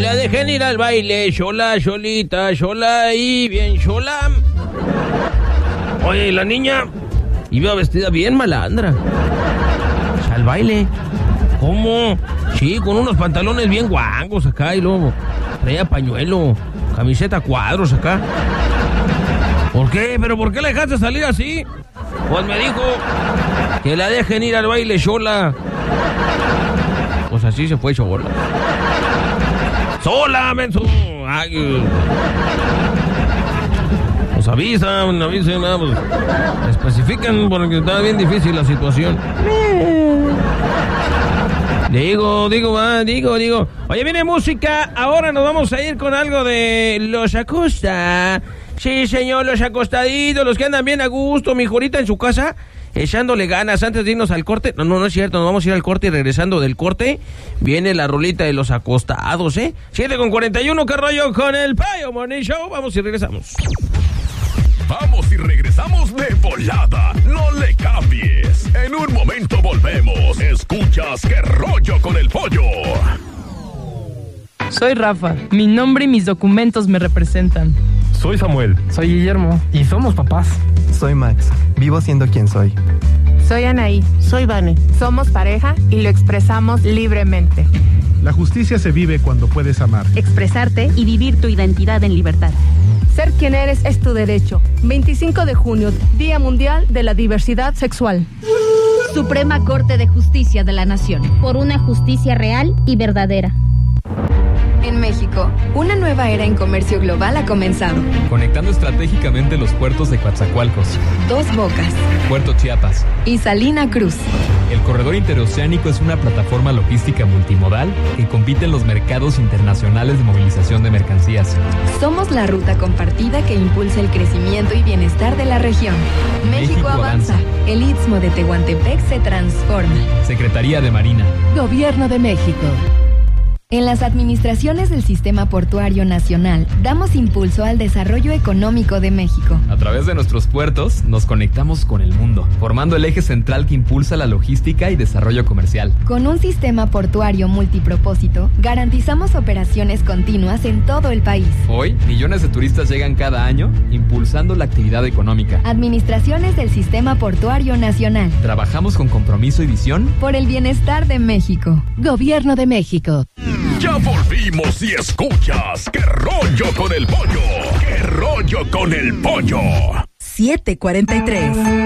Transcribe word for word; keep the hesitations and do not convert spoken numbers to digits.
la dejen ir al baile, chola, cholita, chola y bien chola. Oye, la niña iba vestida bien malandra. O sea, al baile. ¿Cómo? Sí, con unos pantalones bien guangos acá y luego traía pañuelo, camiseta cuadros acá. ¿Por qué? ¿Pero por qué la dejaste salir así? Pues me dijo que la dejen ir al baile sola. Pues así se fue sola. ¡Sola, menso! Ay, nos avisan, avisan, nada, pues especifican porque está bien difícil la situación. Digo, digo, va, digo, digo. Oye, viene música. Ahora nos vamos a ir con algo de Los Acosta. Sí, señor, los acostaditos, los que andan bien a gusto, mi jorita en su casa, echándole ganas antes de irnos al corte. No, no, no es cierto, nos vamos a ir al corte y regresando del corte viene la rolita de Los Acostados, ¿eh? siete con cuarenta y uno, ¿qué rollo con el Payo Morning Show? Vamos y regresamos. Vamos y regresamos de volada. No le cambies. En un momento volvemos. Escuchas Qué Rollo con el Pollo. Soy Rafa. Mi nombre y mis documentos me representan. Soy Samuel. Soy Guillermo. Y somos papás. Soy Max. Vivo siendo quien soy. Soy Anaí. Soy Vane. Somos pareja y lo expresamos libremente. La justicia se vive cuando puedes amar, expresarte y vivir tu identidad en libertad. Ser quien eres es tu derecho. veinticinco de junio, Día Mundial de la Diversidad Sexual. Suprema Corte de Justicia de la Nación. Por una justicia real y verdadera. En México, una nueva era en comercio global ha comenzado. Conectando estratégicamente los puertos de Coatzacoalcos, Dos Bocas, Puerto Chiapas y Salina Cruz. El corredor interoceánico es una plataforma logística multimodal que compite en los mercados internacionales de movilización de mercancías. Somos la ruta compartida que impulsa el crecimiento y bienestar de la región. México, México avanza. avanza. El Istmo de Tehuantepec se transforma. Secretaría de Marina. Gobierno de México. En las administraciones del Sistema Portuario Nacional, damos impulso al desarrollo económico de México. A través de nuestros puertos, nos conectamos con el mundo, formando el eje central que impulsa la logística y desarrollo comercial. Con un sistema portuario multipropósito, garantizamos operaciones continuas en todo el país. Hoy, millones de turistas llegan cada año, impulsando la actividad económica. Administraciones del Sistema Portuario Nacional. Trabajamos con compromiso y visión por el bienestar de México. Gobierno de México. Ya volvimos y escuchas Qué Rollo con el Pollo. Qué Rollo con el Pollo. siete cuarenta y tres.